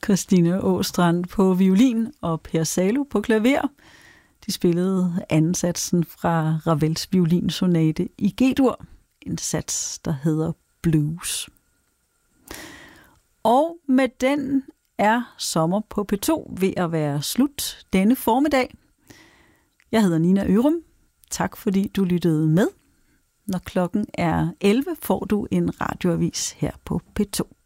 Christine Åstrand på violin og Per Salo på klaver. De spillede ansatsen fra Ravels violinsonate i G-dur, en sats, der hedder Blues. Og med den er Sommer på P2 ved at være slut denne formiddag. Jeg hedder Nina Ørum. Tak fordi du lyttede med. Når klokken er 11, får du en radioavis her på P2.